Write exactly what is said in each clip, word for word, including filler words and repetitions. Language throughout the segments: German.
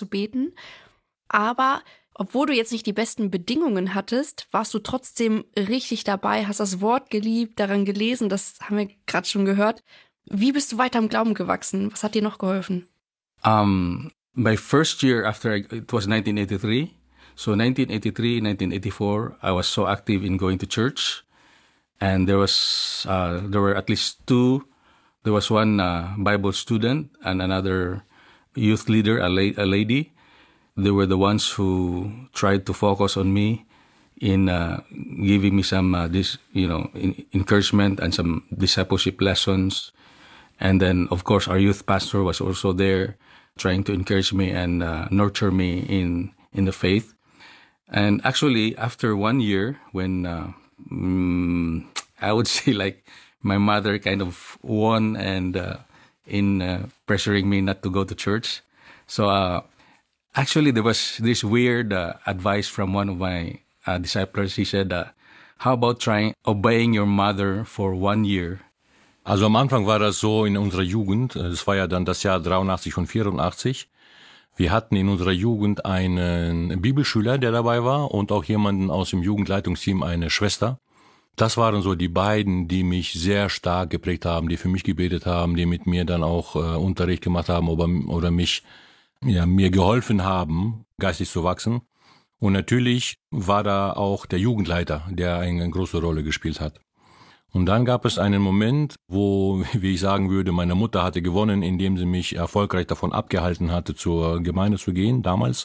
zu beten. Aber obwohl du jetzt nicht die besten Bedingungen hattest, warst du trotzdem richtig dabei, hast das Wort geliebt, daran gelesen, das haben wir gerade schon gehört. Wie bist du weiter im Glauben gewachsen? Was hat dir noch geholfen? Um, my first year after, I, it was nineteen eighty-three. So nineteen eighty-three, nineteen eighty-four, I was so active in going to church. And there was, uh, there were at least two, there was one uh, Bible student and another youth leader, a, la- a lady. They were the ones who tried to focus on me in uh, giving me some, uh, this, you know, in, encouragement and some discipleship lessons. And then, of course, our youth pastor was also there, trying to encourage me and uh, nurture me in in the faith. And actually, after one year, when uh, mm, I would say like my mother kind of won and uh, in uh, pressuring me not to go to church, so. Uh, Actually, there was this weird uh, advice from one of my uh, disciples. He said, uh, how about trying obeying your mother for one year? Also am Anfang war das so in unserer Jugend, das war ja dann das Jahr dreiundachtzig und vierundachtzig. Wir hatten in unserer Jugend einen Bibelschüler, der dabei war, und auch jemanden aus dem Jugendleitungsteam, eine Schwester. Das waren so die beiden, die mich sehr stark geprägt haben, die für mich gebetet haben, die mit mir dann auch äh, Unterricht gemacht haben oder, oder mich ja, mir geholfen haben, geistig zu wachsen. Und natürlich war da auch der Jugendleiter, der eine große Rolle gespielt hat. Und dann gab es einen Moment, wo, wie ich sagen würde, meine Mutter hatte gewonnen, indem sie mich erfolgreich davon abgehalten hatte, zur Gemeinde zu gehen. Damals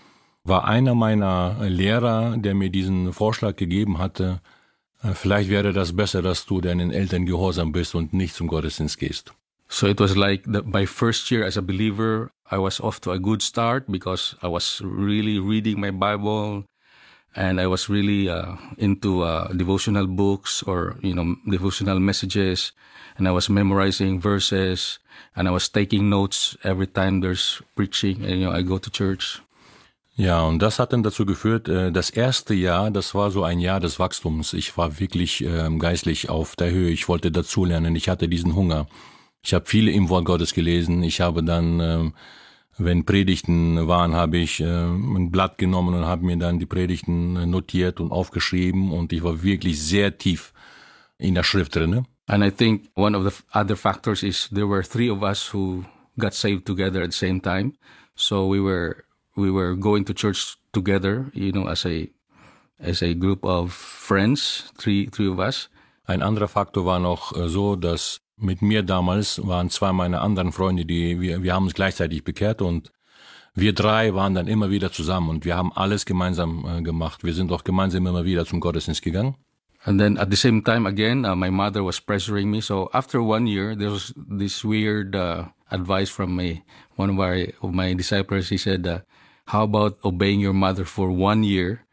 war einer meiner Lehrer, der mir diesen Vorschlag gegeben hatte, vielleicht wäre das besser, dass du deinen Eltern gehorsam bist und nicht zum Gottesdienst gehst. So it was like the, my first year as a believer, I was off to a good start because I was really reading my Bible and I was really uh, into uh, devotional books or, you know, devotional messages, and I was memorizing verses and I was taking notes every time there's preaching and, you know, I go to church. Ja, und das hat dann dazu geführt, das erste Jahr, das war so ein Jahr des Wachstums. Ich war wirklich ähm, geistlich auf der Höhe, ich wollte dazulernen, ich hatte diesen Hunger. Ich habe viele im Wort Gottes gelesen. Ich habe dann, äh, wenn Predigten waren, habe ich äh, ein Blatt genommen und habe mir dann die Predigten notiert und aufgeschrieben. Und ich war wirklich sehr tief in der Schrift drin. And I think one of the other factors is there were three of us who got saved together at the same time. So we were we were going to church together, you know, as a as a group of friends, three three of us. Ein anderer Faktor war noch äh, so, dass mit mir damals waren zwei meiner anderen Freunde, die wir, wir haben uns gleichzeitig bekehrt, und wir drei waren dann immer wieder zusammen und wir haben alles gemeinsam äh, gemacht. Wir sind auch gemeinsam immer wieder zum Gottesdienst gegangen. And then at the same time again, uh, my mother was pressuring me. So after one year, there was this weird uh, advice from me, one of my, of my disciples. He said, uh, how about obeying your mother for one year?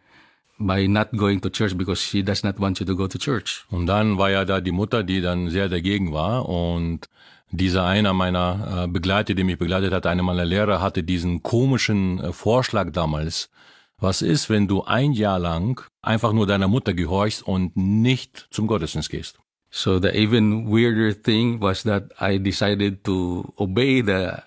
By not going to church because she does not want you to go to church. Und dann war ja da die Mutter, die dann sehr dagegen war, und dieser einer meiner äh, Begleiter, der mich begleitet hat, einer meiner Lehrer, hatte diesen komischen äh, Vorschlag damals. Was ist, wenn du ein Jahr lang einfach nur deiner Mutter gehorchst und nicht zum Gottesdienst gehst? So the even weirder thing was that I decided to obey the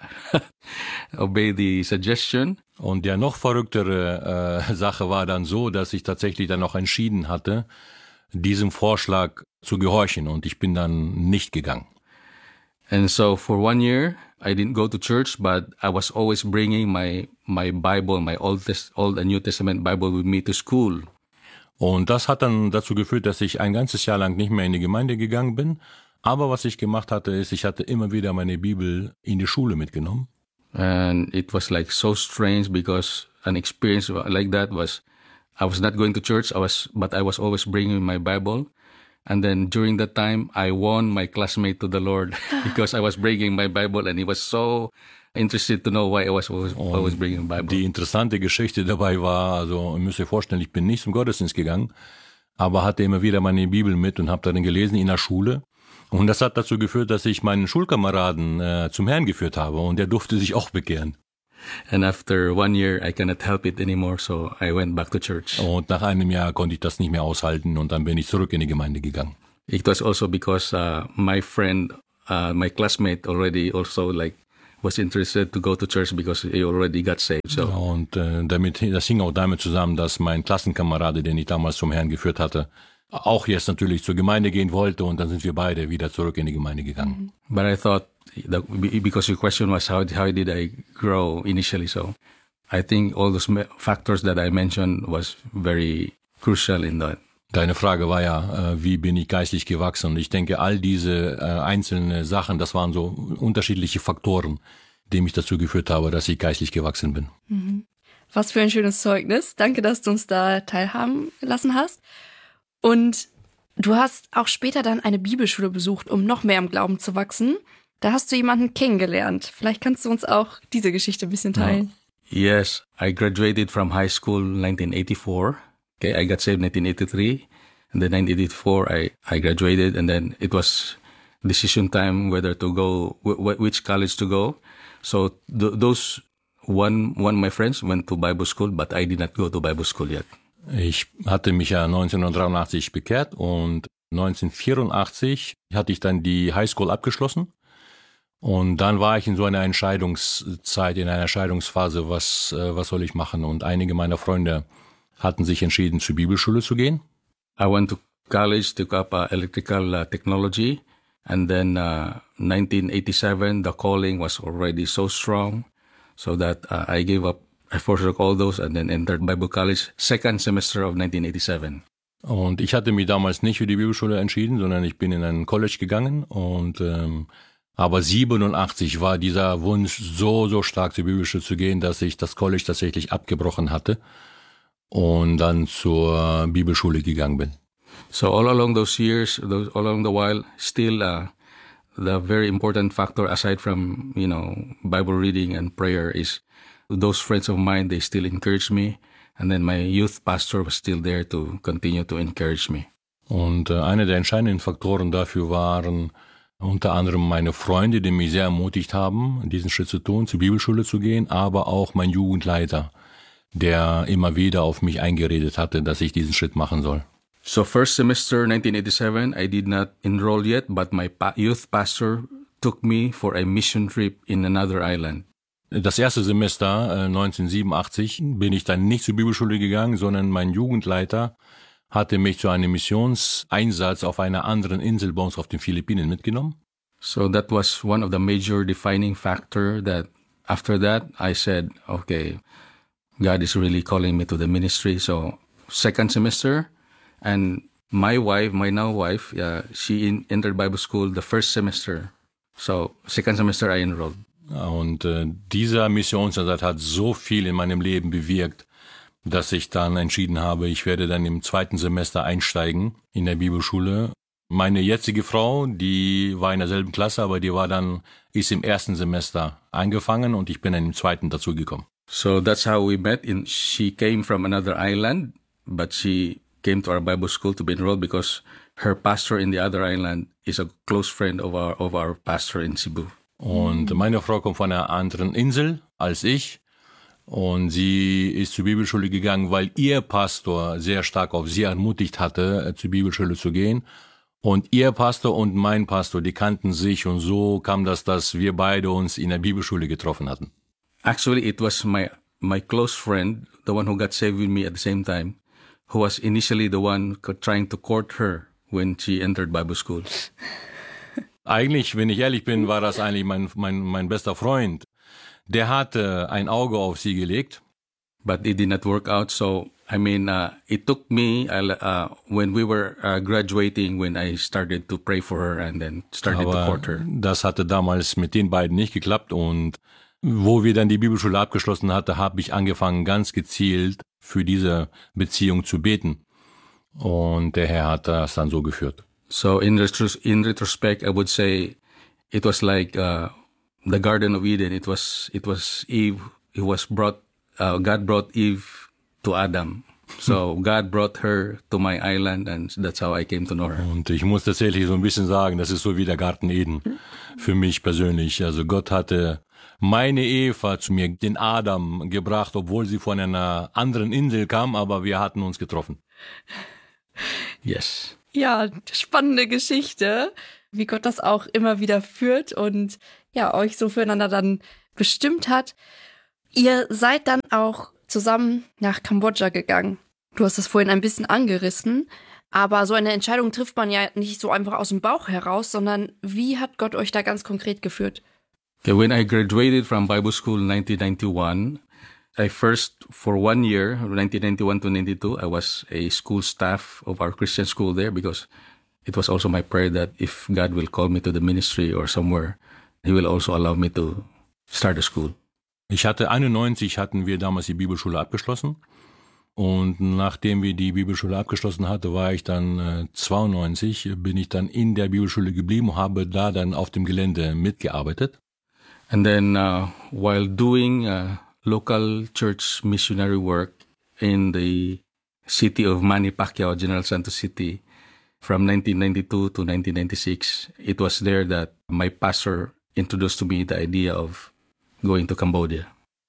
obey the suggestion. Und der noch verrücktere äh, Sache war dann so, dass ich tatsächlich dann noch entschieden hatte, diesem Vorschlag zu gehorchen, und ich bin dann nicht gegangen. And so for one year, I didn't go to church, but I was always bringing my my Bible, my Old Test, Old and New Testament Bible with me to school. Und das hat dann dazu geführt, dass ich ein ganzes Jahr lang nicht mehr in die Gemeinde gegangen bin. Aber was ich gemacht hatte, ist, ich hatte immer wieder meine Bibel in die Schule mitgenommen. And it was like so strange because an experience like that was, I was not going to church, I was, but I was always bringing my Bible. And then during that time, I won my classmate to the Lord because I was bringing my Bible, and he was so interested to know why I was always, always bringing my Bible. Die interessante Geschichte dabei war, also ihr müsst euch vorstellen, ich bin nicht zum Gottesdienst gegangen, aber hatte immer wieder meine Bibel mit und habe darin gelesen in der Schule. Und das hat dazu geführt, dass ich meinen Schulkameraden äh, zum Herrn geführt habe, und der durfte sich auch bekehren. And after one year, I cannot help it anymore, so I went back to church. Und nach einem Jahr konnte ich das nicht mehr aushalten, und dann bin ich zurück in die Gemeinde gegangen. It was also because uh, my friend, uh, my classmate already also like was interested to go to church because he already got saved. So. Ja, und äh, damit, das hing auch damit zusammen, dass mein Klassenkamerad, den ich damals zum Herrn geführt hatte, auch jetzt natürlich zur Gemeinde gehen wollte, und dann sind wir beide wieder zurück in die Gemeinde gegangen. But I thought, that because your question was how, how did I grow initially, so I think all those factors that I mentioned was very crucial in that. Deine Frage war ja, äh, wie bin ich geistlich gewachsen? Und ich denke, all diese äh, einzelnen Sachen, das waren so unterschiedliche Faktoren, die mich dazu geführt haben, dass ich geistlich gewachsen bin. Mhm. Was für ein schönes Zeugnis. Danke, dass du uns da teilhaben lassen hast. Und du hast auch später dann eine Bibelschule besucht, um noch mehr im Glauben zu wachsen. Da hast du jemanden kennengelernt. Vielleicht kannst du uns auch diese Geschichte ein bisschen teilen. Yes, I graduated from high school in nineteen eighty-four. Okay, I got saved in nineteen eighty-three, and then nineteen eighty-four I, I graduated, and then it was decision time whether to go, w- which college to go. So th- those one one of my friends went to Bible school, but I did not go to Bible school yet. Ich hatte mich ja neunzehnhundertdreiundachtzig bekehrt, und neunzehnhundertvierundachtzig hatte ich dann die Highschool abgeschlossen. Und dann war ich in so einer Entscheidungszeit, in einer Entscheidungsphase, was, äh, was soll ich machen? Und einige meiner Freunde hatten sich entschieden, zur Bibelschule zu gehen. I went to college, took up uh, electrical uh, technology, and then uh, nineteen eighty-seven, the calling was already so strong, so that uh, I gave up, I forsook all those, and then entered Bible college, second semester of nineteen eighty-seven. Und ich hatte mich damals nicht für die Bibelschule entschieden, sondern ich bin in ein College gegangen, und ähm, aber siebenundachtzig war dieser Wunsch so, so stark, zur Bibelschule zu gehen, dass ich das College tatsächlich abgebrochen hatte und dann zur Bibelschule gegangen bin. So all along those years, those, all along the while, still uh, the very important factor aside from, you know, Bible reading and prayer is those friends of mine, they still encourage me. And then my youth pastor was still there to continue to encourage me. Und äh, einer der entscheidenden Faktoren dafür waren unter anderem meine Freunde, die mich sehr ermutigt haben, diesen Schritt zu tun, zur Bibelschule zu gehen, aber auch mein Jugendleiter, der immer wieder auf mich eingeredet hatte, dass ich diesen Schritt machen soll. So first semester nineteen eighty-seven, I did not enroll yet, but my pa- youth pastor took me for a mission trip in another island. Das erste Semester äh, neunzehnhundertsiebenundachtzig bin ich dann nicht zur Bibelschule gegangen, sondern mein Jugendleiter hatte mich zu einem Missionseinsatz auf einer anderen Insel bei uns auf den Philippinen mitgenommen. So that was one of the major defining factor that after that I said, okay, God is really calling me to the ministry. So second semester, and my wife, my now wife, uh, she in, entered Bible school the first semester. So second semester I enrolled. Und äh, dieser Missionseinsatz hat so viel in meinem Leben bewirkt, dass ich dann entschieden habe, ich werde dann im zweiten Semester einsteigen in der Bibelschule. Meine jetzige Frau, die war in derselben Klasse, aber die war dann, ist im ersten Semester angefangen, und ich bin dann im zweiten dazugekommen. So that's how we met. In she came from another island, but she came to our Bible school to be enrolled because her pastor in the other island is a close friend of our of our pastor in Cebu. Und meine Frau kommt von einer anderen Insel als ich, und sie ist zur Bibelschule gegangen, weil ihr Pastor sehr stark auf sie ermutigt hatte, zur Bibelschule zu gehen. Und ihr Pastor und mein Pastor, die kannten sich, und so kam das, dass wir beide uns in der Bibelschule getroffen hatten. Actually, it was my my close friend, the one who got saved with me at the same time, who was initially the one trying to court her when she entered Bible school. Eigentlich, wenn ich ehrlich bin, war das eigentlich mein, mein, mein bester Freund. Der hatte ein Auge auf sie gelegt. But it did not work out. So, I mean, uh, it took me, uh, when we were uh, graduating, when I started to pray for her and then started Aber to court her. Das hatte damals mit den beiden nicht geklappt, und wo wir dann die Bibelschule abgeschlossen hatten, habe ich angefangen, ganz gezielt für diese Beziehung zu beten. Und der Herr hat das dann so geführt. So in, retros- in retrospect, I would say it was like uh, the Garden of Eden. It was it was Eve. It was brought. Uh, God brought Eve to Adam. So God brought her to my island, and that's how I came to know her. Und ich muss tatsächlich so ein bisschen sagen, das ist so wie der Garten Eden für mich persönlich. Also Gott hatte meine Eva zu mir, den Adam, gebracht, obwohl sie von einer anderen Insel kam, aber wir hatten uns getroffen. Yes. Ja, spannende Geschichte, wie Gott das auch immer wieder führt. Und ja, euch so füreinander dann bestimmt hat. Ihr seid dann auch zusammen nach Kambodscha gegangen. Du hast das vorhin ein bisschen angerissen, aber so eine Entscheidung trifft man ja nicht so einfach aus dem Bauch heraus, sondern wie hat Gott euch da ganz konkret geführt? Okay, when I graduated from Bible school in nineteen ninety-one, I first, for one year, nineteen ninety-one to ninety-two, I was a school staff of our Christian school there because it was also my prayer that if God will call me to the ministry or somewhere, He will also allow me to start a school. Ich hatte einundneunzig hatten wir damals die Bibelschule abgeschlossen. Und nachdem wir die Bibelschule abgeschlossen hatten, war ich dann äh, zweiundneunzig, bin ich dann in der Bibelschule geblieben und habe da dann auf dem Gelände mitgearbeitet. And then uh, while doing uh, local church missionary work in the city of Manny Pacquiao, General Santos City, from nineteen ninety-two to nineteen ninety-six, it was there that my pastor introduced to me the idea of going to Cambodia.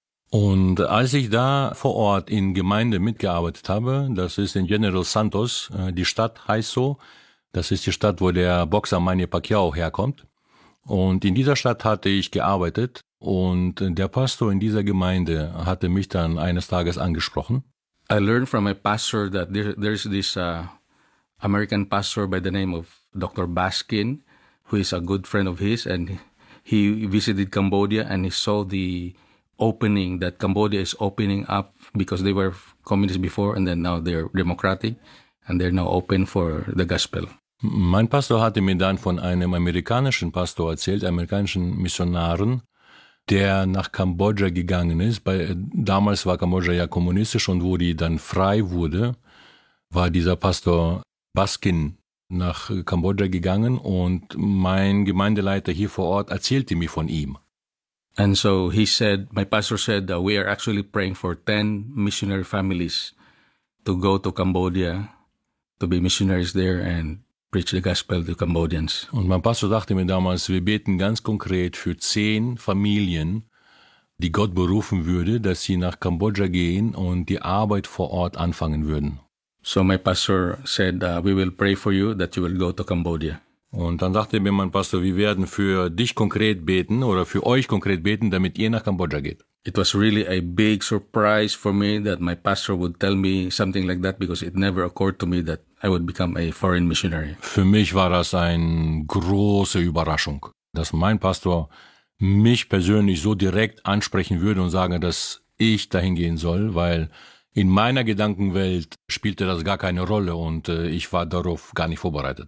Und als ich da vor Ort in Gemeinde mitgearbeitet habe, das ist in General Santos, die Stadt heißt so, das ist die Stadt, wo der Boxer Manny Pacquiao herkommt. Und in dieser Stadt hatte ich gearbeitet und der Pastor in dieser Gemeinde hatte mich dann eines Tages angesprochen. I learned from my pastor that there, there's this uh, American pastor by the name of Doctor Baskin, who is a good friend of his, and he visited Cambodia and he saw the opening that Cambodia is opening up because they were communist before and then now they're democratic and they're now open for the gospel. Mein Pastor hatte mir dann von einem amerikanischen Pastor erzählt, amerikanischen Missionaren, der nach Kambodscha gegangen ist. Bei, damals war Kambodscha ja kommunistisch und wo die dann frei wurde, war dieser Pastor Baskin nach Kambodscha gegangen und mein Gemeindeleiter hier vor Ort erzählte mir von ihm. And so he said, my pastor said that we are actually praying for ten missionary families to go to Cambodia, to be missionaries there and preach the gospel to Cambodians. Und mein Pastor sagte mir damals, wir beten ganz konkret für zehn Familien, die Gott berufen würde, dass sie nach Kambodscha gehen und die Arbeit vor Ort anfangen würden. So my pastor said, uh, we will pray for you that you will go to Cambodia. Und dann sagte mir mein Pastor, wir werden für dich konkret beten oder für euch konkret beten, damit ihr nach Kambodscha geht. It was really a big surprise for me that my pastor would tell me something like that because it never occurred to me that I would become a foreign missionary. Für mich war das eine große Überraschung, dass mein Pastor mich persönlich so direkt ansprechen würde und sagen, dass ich dahin gehen soll, weil in meiner Gedankenwelt spielte das gar keine Rolle und äh, ich war darauf gar nicht vorbereitet.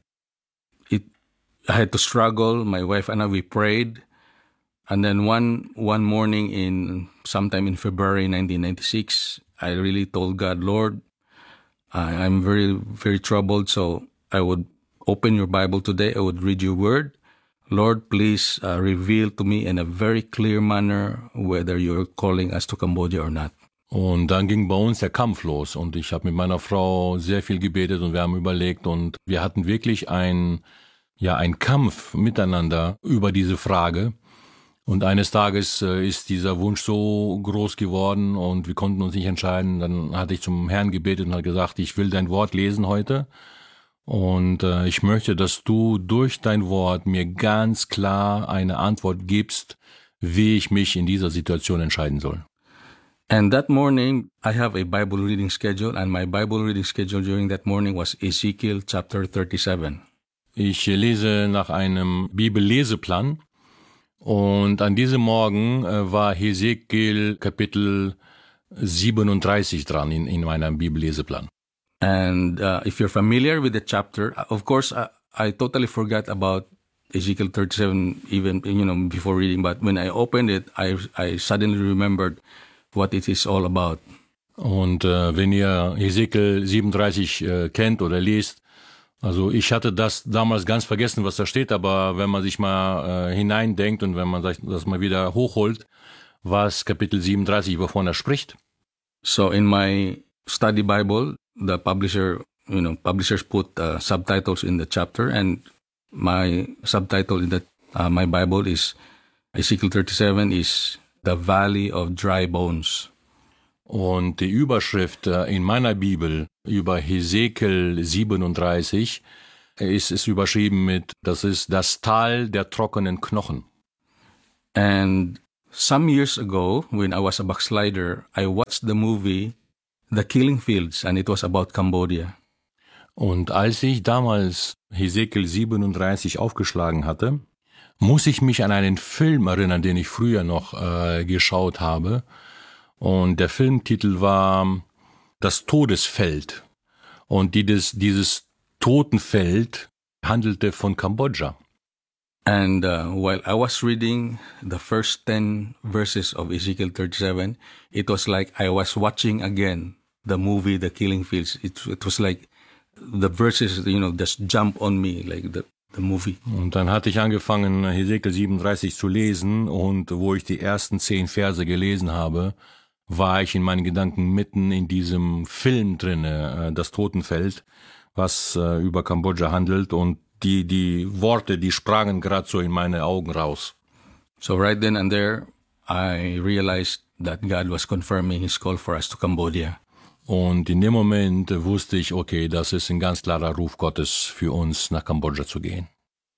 It, I had to struggle. My wife and I, we prayed. And then one one morning in sometime in February nineteen ninety-six, I really told God, Lord, I, I'm very, very troubled. So I would open your Bible today. I would read your word. Lord, please uh, reveal to me in a very clear manner whether you're calling us to Cambodia or not. Und dann ging bei uns der Kampf los und ich habe mit meiner Frau sehr viel gebetet und wir haben überlegt und wir hatten wirklich ein, ja, ein Kampf miteinander über diese Frage. Und eines Tages äh, ist dieser Wunsch so groß geworden und wir konnten uns nicht entscheiden. Dann hatte ich zum Herrn gebetet und habe gesagt, ich will dein Wort lesen heute und äh, ich möchte, dass du durch dein Wort mir ganz klar eine Antwort gibst, wie ich mich in dieser Situation entscheiden soll. And that morning, I have a Bible reading schedule, and my Bible reading schedule during that morning was Ezekiel chapter thirty-seven. Ich lese nach einem Bibelleseplan und an diesem Morgen äh, war Hesekiel Kapitel siebenunddreißig dran in, in meinem Bibelleseplan. And uh, if you're familiar with the chapter, of course, I, I totally forgot about Ezekiel thirty-seven even, you know, before reading, but when I opened it, I, I suddenly remembered what it is all about. Und äh, wenn ihr Hesekiel siebenunddreißig äh, kennt oder liest, also ich hatte das damals ganz vergessen, was da steht, aber wenn man sich mal äh, hineindenkt und wenn man das mal wieder hochholt, was Kapitel siebenunddreißig, wovon er spricht. So in my study Bible, the publisher, you know, publishers put uh, subtitles in the chapter, and my subtitle in the, uh, my Bible is Ezekiel thirty-seven is The Valley of Dry Bones. Und die Überschrift in meiner Bibel über Hesekiel siebenunddreißig ist, ist überschrieben mit, das ist das Tal der trockenen Knochen. And some years ago, when I was a backslider, I watched the movie The Killing Fields, and it was about Cambodia. Und als ich damals Hesekiel siebenunddreißig aufgeschlagen hatte, muss ich mich an einen Film erinnern, den ich früher noch äh, geschaut habe. Und der Filmtitel war Das Todesfeld. Und dieses, dieses Totenfeld handelte von Kambodscha. And uh, while I was reading the first ten verses of Ezekiel thirty-seven, it was like I was watching again the movie The Killing Fields. It, it was like the verses, you know, just jump on me, like the, the movie. Und dann hatte ich angefangen, Hesekiel siebenunddreißig zu lesen, und wo ich die ersten zehn Verse gelesen habe, war ich in meinen Gedanken mitten in diesem Film drinne, das Totenfeld, was äh, über Kambodscha handelt, und die, die Worte, die sprangen gerade so in meine Augen raus. So right then and there, I realized that God was confirming His call for us to Cambodia. Und in dem Moment wusste ich, okay, das ist ein ganz klarer Ruf Gottes für uns, nach Kambodscha zu gehen.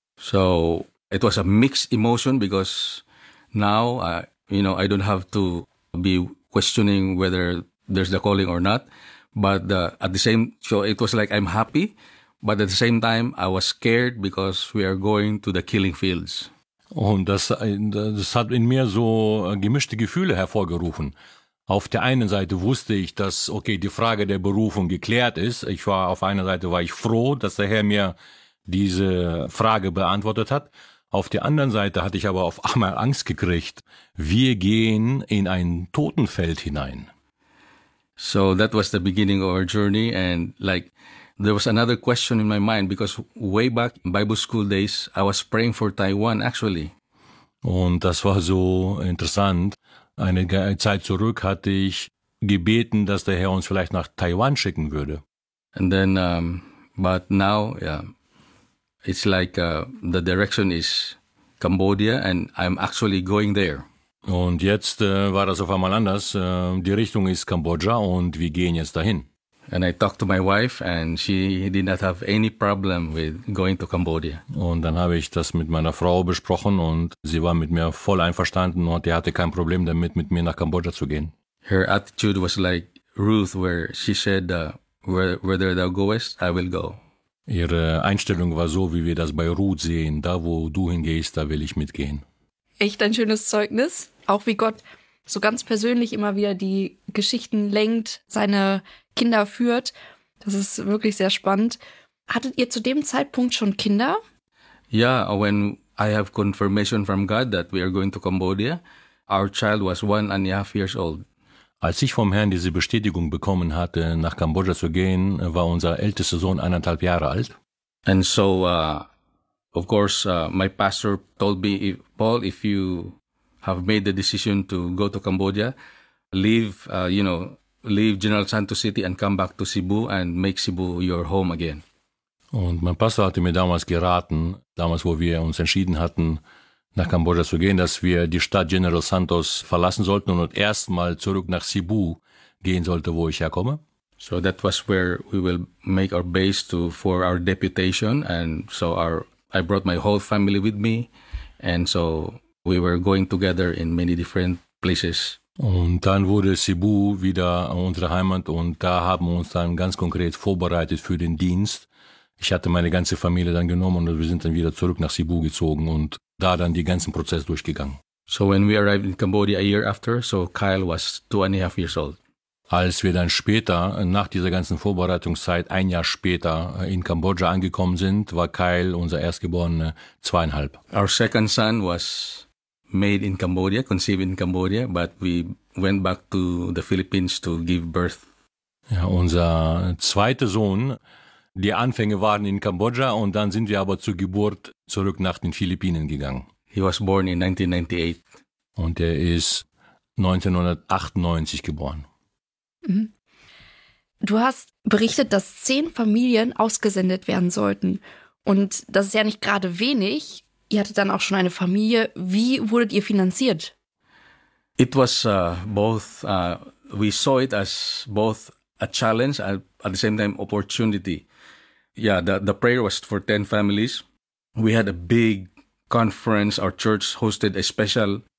So it was a mixed emotion because now, uh, you know, I don't have to be questioning whether there's the calling or not. But uh, at the same, so it was like I'm happy, but at the same time I was scared because we are going to the killing fields. Und das, das hat in mir so gemischte Gefühle hervorgerufen. Auf der einen Seite wusste ich, dass, okay, die Frage der Berufung geklärt ist. Ich war, auf einer Seite war ich froh, dass der Herr mir diese Frage beantwortet hat. Auf der anderen Seite hatte ich aber auf einmal Angst gekriegt. Wir gehen in ein Totenfeld hinein. So that was the beginning of our journey, and like there was another question in my mind because way back in Bible school days, I was praying for Taiwan actually. Und das war so interessant. Eine Zeit zurück hatte ich gebeten, dass der Herr uns vielleicht nach Taiwan schicken würde. And then, um, but now, yeah, it's like uh, the direction is Cambodia, and I'm actually going there. Und jetzt äh, war das auf einmal anders. Äh, die Richtung ist Kambodscha und wir gehen jetzt dahin. And I talked to my wife, and she did not have any problem with going to Cambodia. Und dann habe ich das mit meiner Frau besprochen, und sie war mit mir voll einverstanden, und die hatte kein Problem damit, mit mir nach Kambodscha zu gehen. Her attitude was like Ruth, where she said, uh, where, "Whether thou goest, I will go." Ihre Einstellung war so, wie wir das bei Ruth sehen: Da, wo du hingehst, da will ich mitgehen. Echt ein schönes Zeugnis. Auch wie Gott so ganz persönlich immer wieder die Geschichten lenkt, seine Kinder führt. Das ist wirklich sehr spannend. Hattet ihr zu dem Zeitpunkt schon Kinder? Yeah, when I have confirmation from God that we are going to Cambodia, our child was one and a half years old. Als ich vom Herrn diese Bestätigung bekommen hatte, nach Kambodscha zu gehen, war unser ältester Sohn eineinhalb Jahre alt. And so, uh, of course, uh, my pastor told me, if, Paul, if you have made the decision to go to Cambodia, leave, uh, you know, leave General Santos City and come back to Cebu and make Cebu your home again. Und mein Pastor hatte mir damals geraten, damals, wo wir uns entschieden hatten, nach Kambodscha zu gehen, dass wir die Stadt General Santos verlassen sollten und erstmal zurück nach Cebu gehen sollte, wo ich herkomme. So that was where we will make our base to for our deputation, and so our I brought my whole family with me, and so we were going together in many different places. Und dann wurde Cebu wieder unsere Heimat, und da haben wir uns dann ganz konkret vorbereitet für den Dienst. Ich hatte meine ganze Familie dann genommen, und wir sind dann wieder zurück nach Cebu gezogen und da dann die ganzen Prozess durchgegangen. So when we arrived in Cambodia a year after, so Kyle was two and a half years old. Als wir dann später, nach dieser ganzen Vorbereitungszeit, ein Jahr später in Kambodscha angekommen sind, war Kyle, unser Erstgeborener, zweieinhalb. Our second son was made in Cambodia, conceived in Cambodia, but we went back to the Philippines to give birth. Ja, unser zweiter Sohn, die Anfänge waren in Kambodscha, und dann sind wir aber zur Geburt zurück nach den Philippinen gegangen. He was born in nineteen ninety-eight. Und er ist neunzehnhundertachtundneunzig geboren. Mhm. Du hast berichtet, dass zehn Familien ausgesendet werden sollten. Und das ist ja nicht gerade wenig. Ihr hattet dann auch schon eine Familie. Wie wurdet ihr finanziert? It was uh, both, uh, we saw it as both a challenge and at the same time opportunity. Yeah, the, the prayer was for ten families. We had a big conference. Our church hosted a special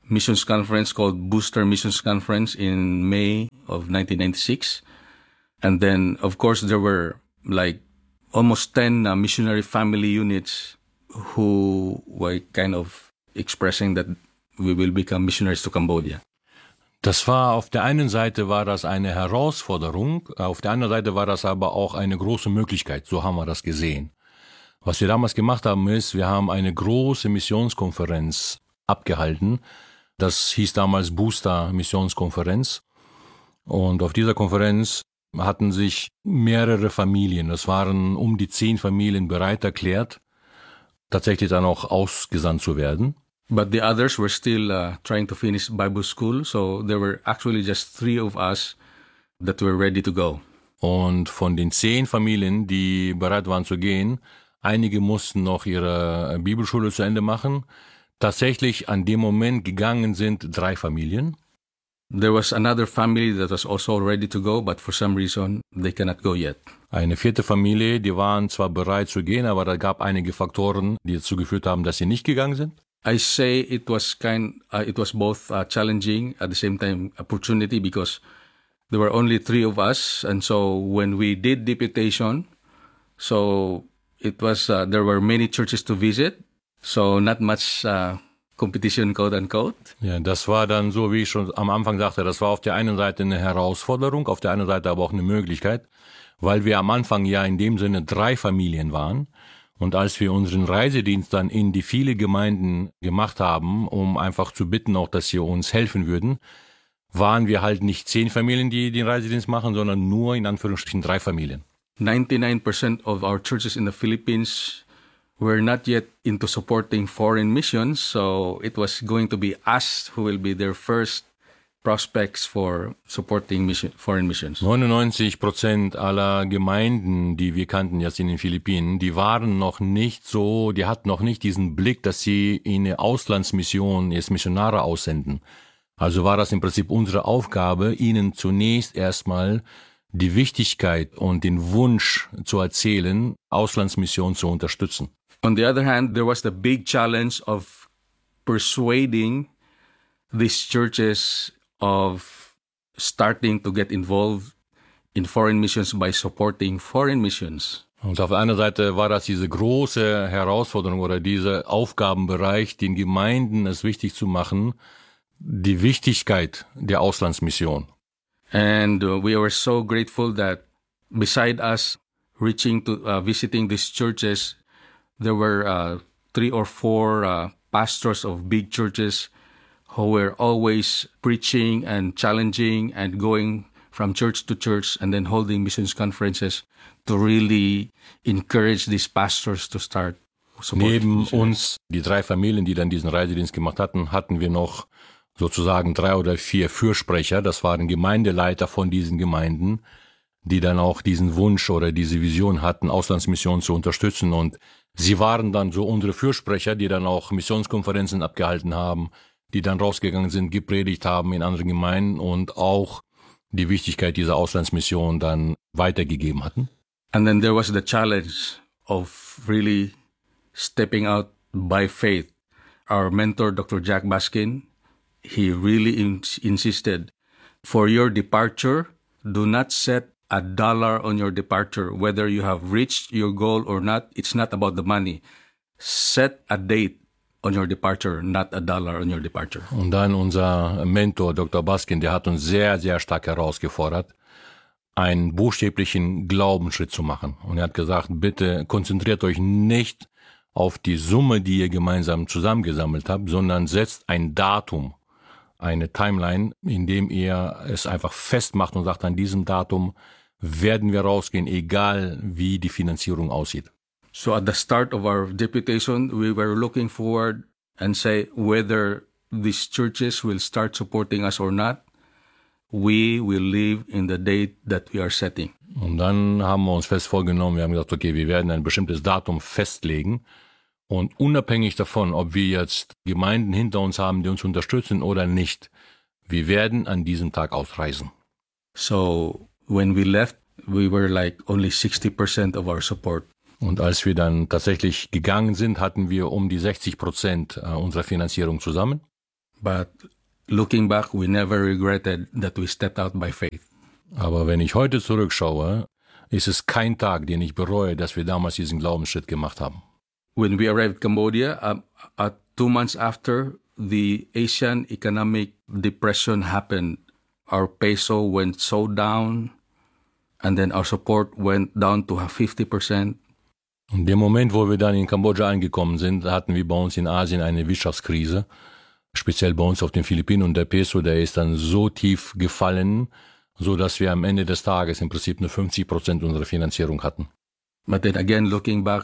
missions conference called Booster Missions Conference in May of nineteen ninety-six. And then, of course, there were like almost ten uh, missionary family units who were kind of expressing that we will become missionaries to Cambodia. Das war, auf der einen Seite war das eine Herausforderung, auf der anderen Seite war das aber auch eine große Möglichkeit, so haben wir das gesehen. Was wir damals gemacht haben ist, wir haben eine große Missionskonferenz abgehalten, das hieß damals Booster Missionskonferenz und auf dieser Konferenz hatten sich mehrere Familien, das waren um die zehn Familien bereit erklärt, tatsächlich dann auch ausgesandt zu werden. But the others were still uh, trying to finish Bible school, so there were actually just three of us that were ready to go. Und von den zehn Familien, die bereit waren zu gehen, einige mussten noch ihre Bibelschule zu Ende machen. Tatsächlich an dem Moment gegangen sind drei Familien. There was another family that was also ready to go, but for some reason they cannot go yet. Eine vierte Familie, die waren zwar bereit zu gehen, aber da gab einige Faktoren, die dazu geführt haben, dass sie nicht gegangen sind. I say it was kind, uh, it was both uh, challenging at the same time opportunity because there were only three of us, and so when we did deputation, so it was uh, there were many churches to visit, so not much uh, competition, quote unquote. Ja, das war dann so, wie ich schon am Anfang sagte, das war auf der einen Seite eine Herausforderung, auf der anderen Seite aber auch eine Möglichkeit, weil wir am Anfang ja in dem Sinne drei Familien waren. Und als wir unseren Reisedienst dann in die viele Gemeinden gemacht haben, um einfach zu bitten, auch dass sie uns helfen würden, waren wir halt nicht zehn Familien, die den Reisedienst machen, sondern nur in Anführungsstrichen drei Familien. ninety-nine percent of our churches in the Philippines were not yet into supporting foreign missions, so it was going to be us who will be their first prospects for supporting mission, foreign missions. neunundneunzig Prozent aller Gemeinden, die wir kannten jetzt in den Philippinen, die waren noch nicht so, die hatten noch nicht diesen Blick, dass sie in eine Auslandsmission jetzt Missionare aussenden. Also war das im Prinzip unsere Aufgabe, ihnen zunächst erstmal die Wichtigkeit und den Wunsch zu erzählen, Auslandsmission zu unterstützen. On the other hand, there was the big challenge of persuading these churches of starting to get involved in foreign missions by supporting foreign missions. Und auf der anderen Seite war das diese große Herausforderung oder dieser Aufgabenbereich, den Gemeinden es wichtig zu machen, die Wichtigkeit der Auslandsmission. And uh, we were so grateful that beside us reaching to uh, visiting these churches, there were uh, three or four uh, pastors of big churches who were always preaching and challenging and going from church to church and then holding missions conferences to really encourage these pastors to start supporting. Neben uns, die drei Familien, die dann diesen Reisedienst gemacht hatten, hatten wir noch sozusagen drei oder vier Fürsprecher. Das waren Gemeindeleiter von diesen Gemeinden, die dann auch diesen Wunsch oder diese Vision hatten, Auslandsmissionen zu unterstützen. Und sie waren dann so unsere Fürsprecher, die dann auch Missionskonferenzen abgehalten haben, die dann rausgegangen sind, gepredigt haben in anderen Gemeinden und auch die Wichtigkeit dieser Auslandsmission dann weitergegeben hatten. And then there was the challenge of really stepping out by faith. Our mentor, Doctor Jack Baskin, he really in- insisted, for your departure, do not set a dollar on your departure. Whether you have reached your goal or not, it's not about the money. Set a date on your departure, not a dollar on your departure. Und dann unser Mentor, Doktor Baskin, der hat uns sehr, sehr stark herausgefordert, einen buchstäblichen Glaubensschritt zu machen. Und er hat gesagt, bitte konzentriert euch nicht auf die Summe, die ihr gemeinsam zusammengesammelt habt, sondern setzt ein Datum, eine Timeline, in dem ihr es einfach festmacht und sagt, an diesem Datum werden wir rausgehen, egal wie die Finanzierung aussieht. So at the start of our deputation, we were looking forward and say whether these churches will start supporting us or not, we will live in the date that we are setting. Und dann haben wir uns fest vorgenommen, wir haben gesagt, okay, wir werden ein bestimmtes Datum festlegen und unabhängig davon, ob wir jetzt Gemeinden hinter uns haben, die uns unterstützen oder nicht, wir werden an diesem Tag ausreisen. So when we left, we were like only sixty percent of our support. Und als wir dann tatsächlich gegangen sind, hatten wir um die sechzig Prozent unserer Finanzierung zusammen. But looking back, we never regretted that we stepped out by faith. Aber wenn ich heute zurückschaue, ist es kein Tag, den ich bereue, dass wir damals diesen Glaubensschritt gemacht haben. When we arrived in Cambodia, uh, uh, two months after the Asian economic depression happened, our peso went so down, and then our support went down to fifty percent. In dem Moment, wo wir dann in Kambodscha angekommen sind, hatten wir bei uns in Asien eine Wirtschaftskrise, speziell bei uns auf den Philippinen, und der Peso, der ist dann so tief gefallen, so dass wir am Ende des Tages im Prinzip nur fünfzig Prozent unserer Finanzierung hatten. But then again, looking back,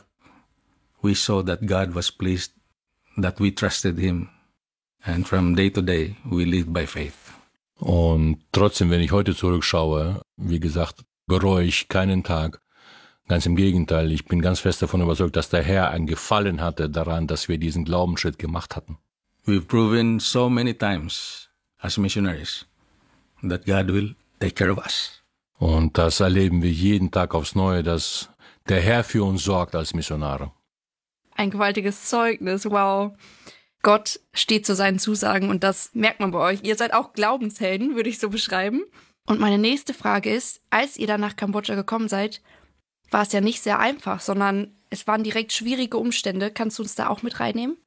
we saw that God was pleased that we trusted Him. And from day to day, we live by faith. Und trotzdem, wenn ich heute zurückschaue, wie gesagt, bereue ich keinen Tag. Ganz im Gegenteil, ich bin ganz fest davon überzeugt, dass der Herr ein Gefallen hatte daran, dass wir diesen Glaubensschritt gemacht hatten. We've proven so many times as missionaries that God will take care of us. Und das erleben wir jeden Tag aufs Neue, dass der Herr für uns sorgt als Missionare. Ein gewaltiges Zeugnis, wow. Gott steht zu seinen Zusagen und das merkt man bei euch. Ihr seid auch Glaubenshelden, würde ich so beschreiben. Und meine nächste Frage ist, als ihr dann nach Kambodscha gekommen seid, war es ja nicht sehr einfach, sondern es waren direkt schwierige Umstände. Kannst du uns da auch mit reinnehmen?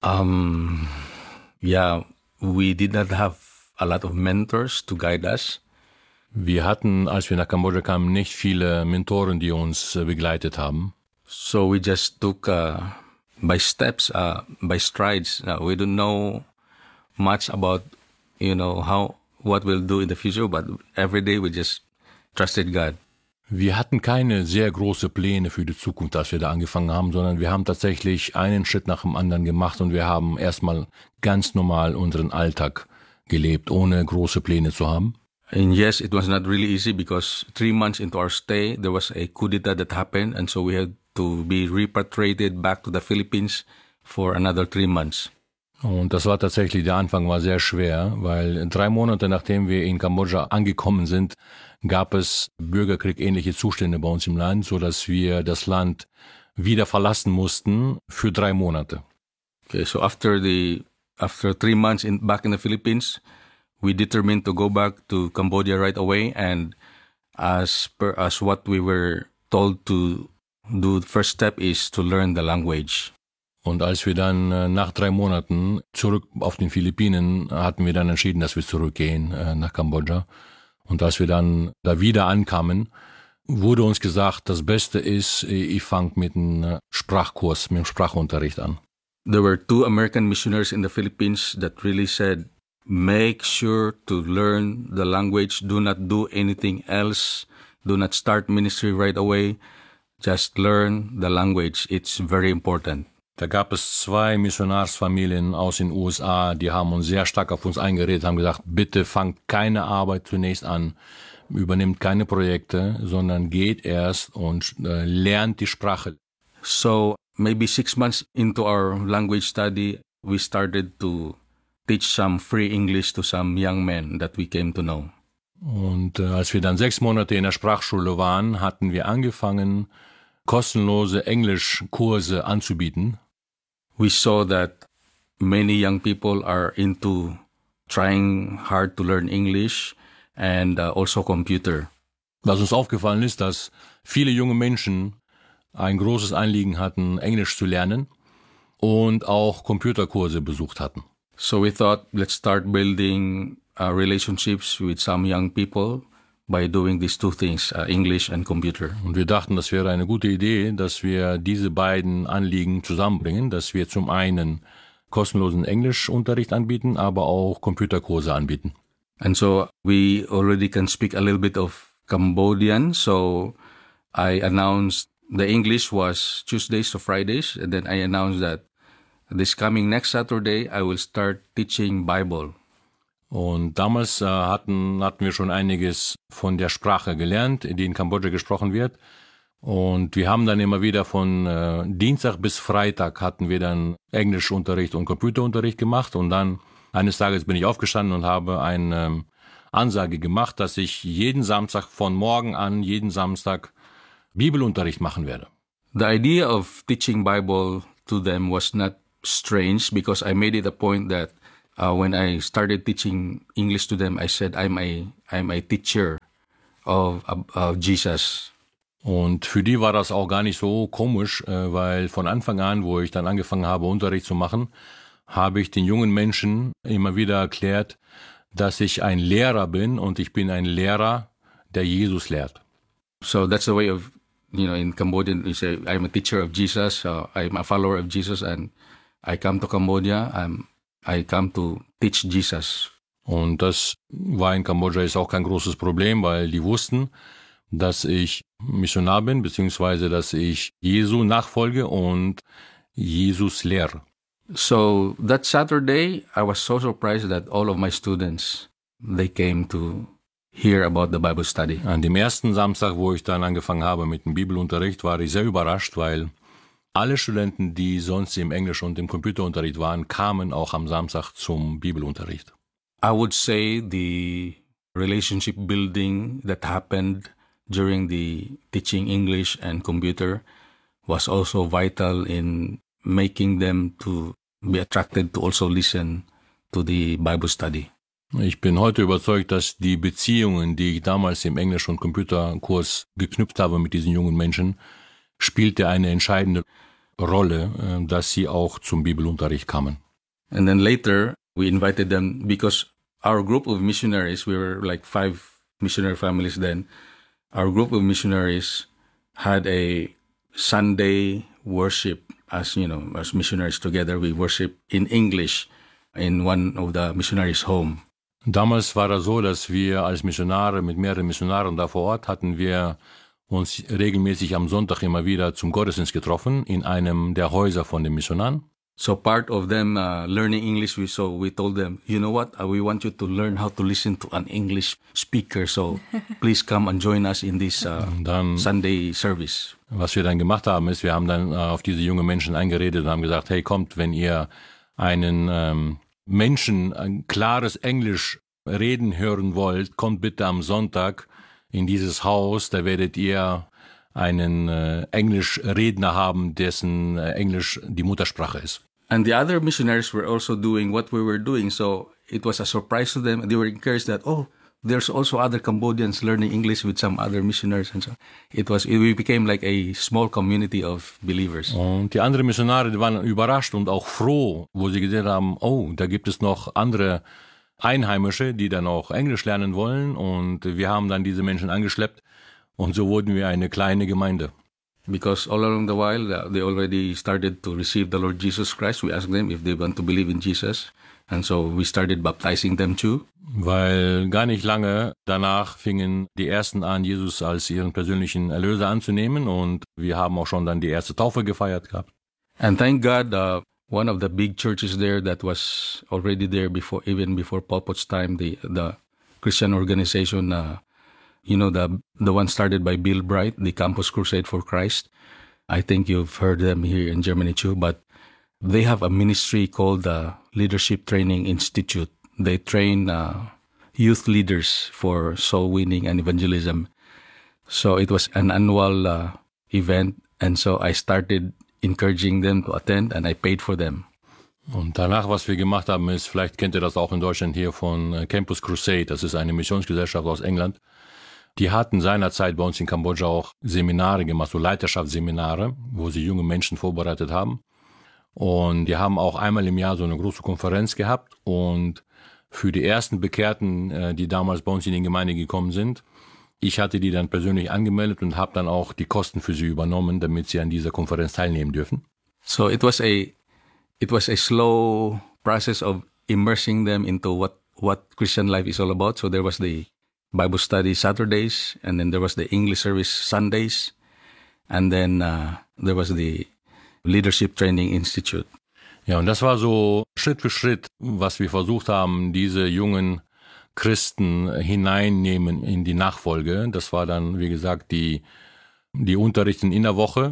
Um, yeah, we did not have a lot of mentors to guide us. Wir hatten, als wir nach Kambodscha kamen, nicht viele Mentoren, die uns äh, begleitet haben. So we just took uh, by steps, uh, by strides. Uh, we don't know much about, you know, how what we'll do in the future, but every day we just trusted God. Wir hatten keine sehr großen Pläne für die Zukunft, als wir da angefangen haben, sondern wir haben tatsächlich einen Schritt nach dem anderen gemacht und wir haben erstmal ganz normal unseren Alltag gelebt, ohne große Pläne zu haben. And yes, it was not really easy because three months into our stay, there was a coup d'etat that happened, and so we had to be repatriated back to the Philippines for another three months. Und das war tatsächlich, der Anfang war sehr schwer, weil drei Monate nachdem wir in Kambodscha angekommen sind, gab es bürgerkriegähnliche Zustände bei uns im Land, so dass wir das Land wieder verlassen mussten für drei Monate. Okay, so after the after three months in back in the Philippines, we determined to go back to Cambodia right away, and as per as what we were told to do, the first step is to learn the language. Und als wir dann äh, nach drei Monaten zurück auf den Philippinen, hatten wir dann entschieden, dass wir zurückgehen äh, nach Kambodscha. Und als wir dann da wieder ankamen, wurde uns gesagt, das Beste ist, ich fange mit einem Sprachkurs, mit dem Sprachunterricht an. There were two American missionaries in the Philippines that really said, make sure to learn the language. Do not do anything else. Do not start ministry right away. Just learn the language. It's very important. Da gab es zwei Missionarsfamilien aus den U S A, die haben uns sehr stark auf uns eingeredet, haben gesagt, bitte fangt keine Arbeit zunächst an, übernimmt keine Projekte, sondern geht erst und äh, lernt die Sprache. So maybe six months into our language study, we started to teach some free English to some young men that we came to know. Und äh, als wir dann sechs Monate in der Sprachschule waren, hatten wir angefangen, kostenlose Englischkurse anzubieten. We saw that many young people are into trying hard to learn English and uh, also computer. Was uns aufgefallen ist, dass viele junge Menschen ein großes Anliegen hatten, Englisch zu lernen und auch Computerkurse besucht hatten. So we thought, let's start building uh, relationships with some young people by doing these two things, uh, English and computer. Und wir dachten, das wäre eine gute Idee, dass wir diese beiden Anliegen zusammenbringen, dass wir zum einen kostenlosen Englischunterricht anbieten, aber auch Computerkurse anbieten. And so we already can speak a little bit of Cambodian, so I announced the English was Tuesdays to Fridays, and then I announced that this coming next Saturday I will start teaching Bible. Und damals äh, hatten, hatten wir schon einiges von der Sprache gelernt, die in Kambodscha gesprochen wird. Und wir haben dann immer wieder von äh, Dienstag bis Freitag hatten wir dann Englischunterricht und Computerunterricht gemacht. Und dann eines Tages bin ich aufgestanden und habe eine ähm, Ansage gemacht, dass ich jeden Samstag von morgen an, jeden Samstag Bibelunterricht machen werde. The idea of teaching Bible to them was not strange because I made it a point that uh, when I started teaching English to them, I said I'm a I'm a teacher of, of, of Jesus. Und für die war das auch gar nicht so komisch, weil von Anfang an, wo ich dann angefangen habe, Unterricht zu machen, habe ich den jungen Menschen immer wieder erklärt, dass ich ein Lehrer bin und ich bin ein Lehrer, der Jesus lehrt. So that's the way of, you know, in Cambodian, you say, I'm a teacher of Jesus, uh, I'm a follower of Jesus, and I come to Cambodia, I'm, I come to teach Jesus. Und das war in Kambodscha ist auch kein großes Problem, weil die wussten, dass ich Missionar bin, beziehungsweise dass ich Jesu nachfolge und Jesus lehre. So that Saturday, I was so surprised that all of my students, they came to hear about the Bible study. An dem ersten Samstag, wo ich dann angefangen habe mit dem Bibelunterricht, war ich sehr überrascht, weil alle Studenten, die sonst im Englisch- und im Computerunterricht waren, kamen auch am Samstag zum Bibelunterricht. I would say the relationship building that happened during the teaching English and computer was also vital in making them to be attracted to also listen to the Bible study. Ich bin heute überzeugt, dass die Beziehungen, die ich damals im Englisch- und Computerkurs geknüpft habe mit diesen jungen Menschen, spielte eine entscheidende Rolle, dass sie auch zum Bibelunterricht kamen. And then later, we invited them because our group of missionaries, we were like five missionary families then, our group of missionaries had a Sunday worship as, you know, as missionaries together. We worship in English in one of the missionaries' home. Damals war das so, dass wir als Missionare mit mehreren Missionaren da vor Ort hatten wir uns regelmäßig am Sonntag immer wieder zum Gottesdienst getroffen in einem der Häuser von den Missionaren. So part of them uh, learning English, we so we told them, you know what, uh, we want you to learn how to listen to an English speaker. So please come and join us in this uh, dann, Sunday service. Was wir dann gemacht haben, ist, wir haben dann äh, auf diese jungen Menschen eingeredet und haben gesagt, hey, kommt, wenn ihr einen ähm, Menschen ein klares Englisch reden hören wollt, kommt bitte am Sonntag in dieses Haus, da werdet ihr einen äh, Englischredner haben, dessen äh, Englisch die Muttersprache ist. And the other missionaries were also doing what we were doing, so it was a surprise to them. They were encouraged that, oh, there's also other Cambodians learning English with some other missionaries, and so it was. It, we became like a small community of believers. Und die anderen Missionare, die waren überrascht und auch froh, wo sie gesehen haben, oh, da gibt es noch andere Einheimische, die dann auch Englisch lernen wollen, und wir haben dann diese Menschen angeschleppt und so wurden wir eine kleine Gemeinde. Because all along the while, they already started to receive the Lord Jesus Christ. We asked them if they want to believe in Jesus. And so we started baptizing them too. Weil gar nicht lange danach fingen die Ersten an, Jesus als ihren persönlichen Erlöser anzunehmen, und wir haben auch schon dann die erste Taufe gefeiert gehabt. And thank God, uh, one of the big churches there that was already there before, even before Pol Pot's time, the the Christian organization, uh, you know, the the one started by Bill Bright, the Campus Crusade for Christ. I think you've heard them here in Germany too, but they have a ministry called the Leadership Training Institute. They train uh, youth leaders for soul winning and evangelism. So it was an annual uh, event, and so I started encouraging them to attend, and I paid for them. Und danach, was wir gemacht haben, ist, vielleicht kennt ihr das auch in Deutschland hier von Campus Crusade, das ist eine Missionsgesellschaft aus England. Die hatten seinerzeit bei uns in Kambodscha auch Seminare gemacht, so Leiterschaftsseminare, wo sie junge Menschen vorbereitet haben. Und die haben auch einmal im Jahr so eine große Konferenz gehabt, und für die ersten Bekehrten, die damals bei uns in die Gemeinde gekommen sind, ich hatte die dann persönlich angemeldet und habe dann auch die Kosten für sie übernommen, damit sie an dieser Konferenz teilnehmen dürfen. So it was a it was a slow process of immersing them into what what Christian life is all about. So there was the Bible study Saturdays, and then there was the English service Sundays, and then uh, there was the Leadership Training Institute. Ja, und das war so Schritt für Schritt, was wir versucht haben, diese jungen Christen hineinnehmen in die Nachfolge. Das war dann, wie gesagt, die, die Unterrichten in der Woche,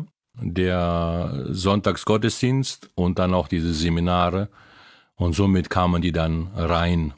der Sonntagsgottesdienst und dann auch diese Seminare. Und somit kamen die dann rein.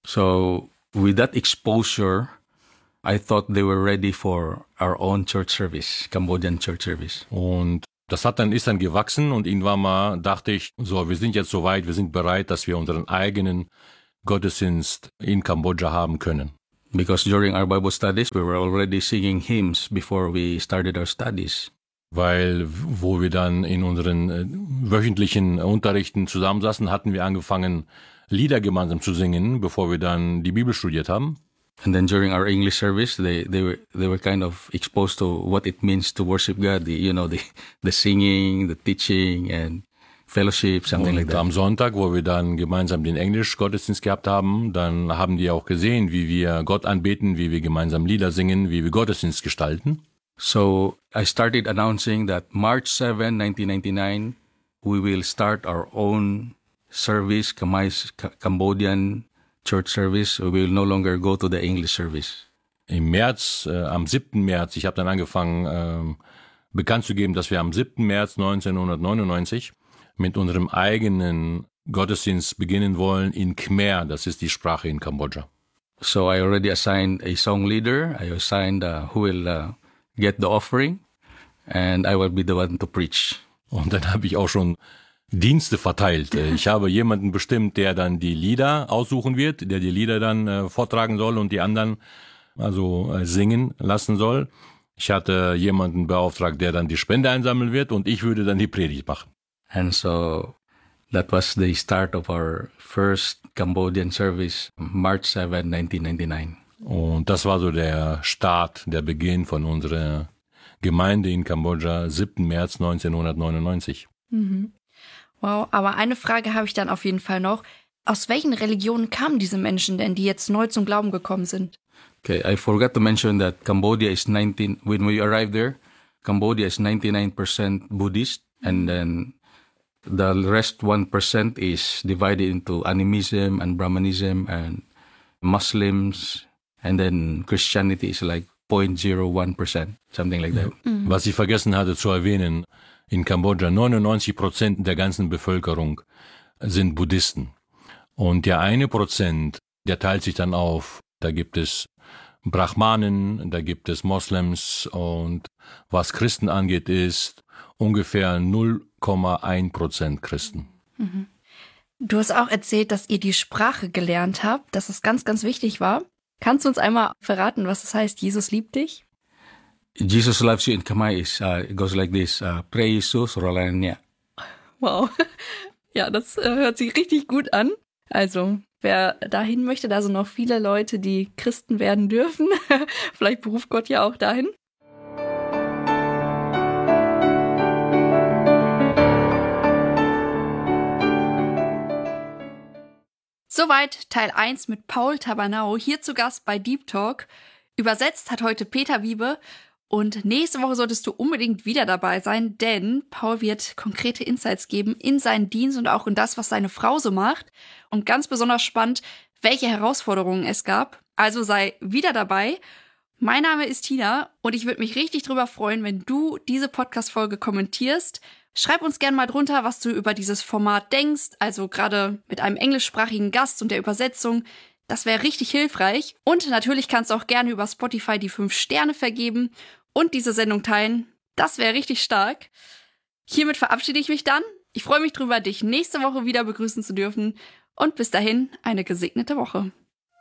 So with that exposure, I thought they were ready for our own church service, Cambodian church service. Und Das hat dann, ist dann gewachsen und irgendwann mal dachte ich, so, wir sind jetzt so weit, wir sind bereit, dass wir unseren eigenen Gottesdienst in Kambodscha haben können. Because during our Bible studies, we were already singing hymns before we started our studies. Weil, wo wir dann in unseren äh, wöchentlichen Unterrichten zusammensaßen, hatten wir angefangen, Lieder gemeinsam zu singen, bevor wir dann die Bibel studiert haben. And then during our English service, they, they were they were kind of exposed to what it means to worship God. The, you know, the the singing, the teaching, and fellowship, something Und like that. Am Sonntag, wo wir dann gemeinsam den Englisch-Gottesdienst gehabt haben, dann haben die auch gesehen, wie wir Gott anbeten, wie wir gemeinsam Lieder singen, wie wir Gottesdienst gestalten. So I started announcing that March seventh, nineteen ninety-nine, we will start our own service, Khmer's Cambodian church service. We will no longer go to the English service. Im März, äh, am siebten März, ich habe dann angefangen, ähm, bekannt zu geben, dass wir am siebten März neunzehnhundertneunundneunzig mit unserem eigenen Gottesdienst beginnen wollen in Khmer, das ist die Sprache in Kambodscha. So I already assigned a song leader. I assigned uh, who will uh, get the offering, and I will be the one to preach. Und dann habe ich auch schon Dienste verteilt. Ich habe jemanden bestimmt, der dann die Lieder aussuchen wird, der die Lieder dann äh, vortragen soll und die anderen also äh, singen lassen soll. Ich hatte jemanden beauftragt, der dann die Spende einsammeln wird und ich würde dann die Predigt machen. And so that was the start of our first Cambodian service, March seventh, nineteen ninety-nine. Und das war so der Start, der Beginn von unserer Gemeinde in Kambodscha, siebten März neunzehnhundertneunundneunzig. Mhm. Wow, aber eine Frage habe ich dann auf jeden Fall noch. Aus welchen Religionen kamen diese Menschen denn, die jetzt neu zum Glauben gekommen sind? Okay, I forgot to mention that Cambodia is nineteen, when we arrived there, Cambodia is ninety-nine percent Buddhist, and then the rest one percent is divided into Animism and Brahmanism and Muslims, and then Christianity is like zero point zero one percent, something like that. Mhm. Was ich vergessen hatte zu erwähnen, in Kambodscha neunundneunzig Prozent der ganzen Bevölkerung sind Buddhisten. Und der eine Prozent, der teilt sich dann auf. Da gibt es Brahmanen, da gibt es Moslems und was Christen angeht, ist ungefähr null Komma eins Prozent Christen. Mhm. Du hast auch erzählt, dass ihr die Sprache gelernt habt, dass es ganz, ganz wichtig war. Kannst du uns einmal verraten, was es heißt, Jesus liebt dich? Jesus loves you in Khmer is, uh, it goes like this, uh, Pre Jesus Rolania. Wow. Ja, das äh, hört sich richtig gut an. Also, wer dahin möchte, da sind noch viele Leute, die Christen werden dürfen. Vielleicht beruft Gott ja auch dahin. Soweit Teil eins mit Paul Tabanau, hier zu Gast bei Deep Talk. Übersetzt hat heute Peter Wiebe. Und nächste Woche solltest du unbedingt wieder dabei sein, denn Paul wird konkrete Insights geben in seinen Dienst und auch in das, was seine Frau so macht. Und ganz besonders spannend, welche Herausforderungen es gab. Also sei wieder dabei. Mein Name ist Tina und ich würde mich richtig drüber freuen, wenn du diese Podcast-Folge kommentierst. Schreib uns gerne mal drunter, was du über dieses Format denkst, also gerade mit einem englischsprachigen Gast und der Übersetzung. Das wäre richtig hilfreich. Und natürlich kannst du auch gerne über Spotify die fünf Sterne vergeben und diese Sendung teilen. Das wäre richtig stark. Hiermit verabschiede ich mich dann. Ich freue mich drüber, dich nächste Woche wieder begrüßen zu dürfen. Und bis dahin eine gesegnete Woche.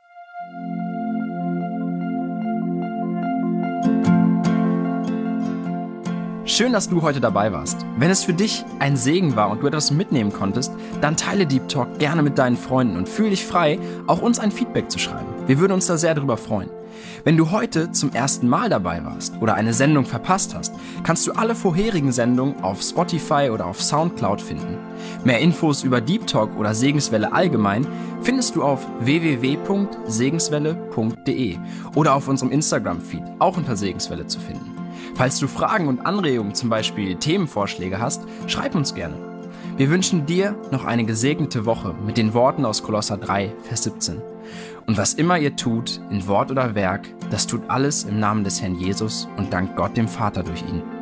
Schön, dass du heute dabei warst. Wenn es für dich ein Segen war und du etwas mitnehmen konntest, dann teile Deep Talk gerne mit deinen Freunden und fühl dich frei, auch uns ein Feedback zu schreiben. Wir würden uns da sehr drüber freuen. Wenn du heute zum ersten Mal dabei warst oder eine Sendung verpasst hast, kannst du alle vorherigen Sendungen auf Spotify oder auf Soundcloud finden. Mehr Infos über Deep Talk oder Segenswelle allgemein findest du auf w w w punkt segenswelle punkt d e oder auf unserem Instagram-Feed, auch unter Segenswelle zu finden. Falls du Fragen und Anregungen, zum Beispiel Themenvorschläge hast, schreib uns gerne. Wir wünschen dir noch eine gesegnete Woche mit den Worten aus Kolosser drei, Vers siebzehn. Und was immer ihr tut, in Wort oder Werk, das tut alles im Namen des Herrn Jesus und dankt Gott dem Vater durch ihn.